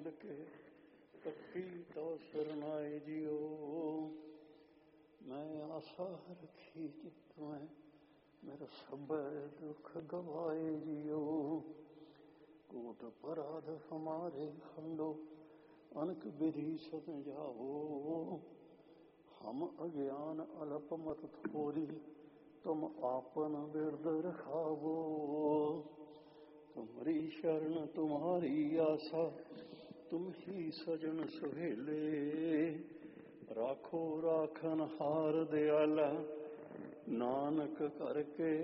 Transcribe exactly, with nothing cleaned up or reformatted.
ਮਿਲ ਕੇ ਕੱਟੀ ਤੋ ਸਰਨਾਏ ਜਿਓ। ਮੈਂ ਆਸਾ ਰੱਖੀ ਚਿਤ ਮੈਂ ਮੇਰਾ ਸਭ ਦੁੱਖ ਗਵਾਏ जियो। कोट अपराध हमारे खंडो अनक विधि समझाओ। हम अज्ञान अल्प मत थोरी तुम आपन बिरद रखावो। तुम्हारी शरण तुम्हारी आशा तुम ही सजन सुहेले। राखो राखन हार दयाला नानक करके